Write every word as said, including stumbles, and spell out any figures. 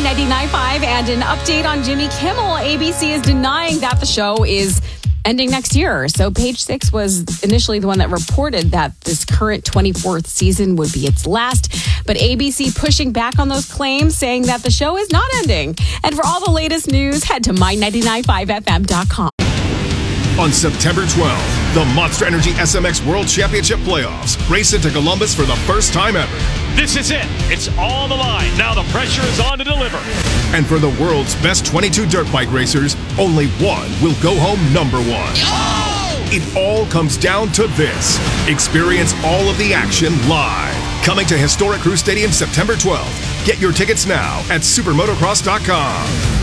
ninety-nine point five, and an update on Jimmy Kimmel. A B C is denying that the show is ending next year. So Page Six was initially the one that reported that this current twenty-fourth season would be its last. But A B C pushing back on those claims, saying that the show is not ending. And for all the latest news, head to my ninety-nine point five F M dot com. On September twelfth, the Monster Energy S M X World Championship Playoffs race into Columbus for the first time ever. This is it. It's all on the line. Now the pressure is on to deliver. And for the world's best twenty-two dirt bike racers, only one will go home number one. Oh! It all comes down to this. Experience all of the action live. Coming to historic Crew Stadium September twelfth. Get your tickets now at supermotocross dot com.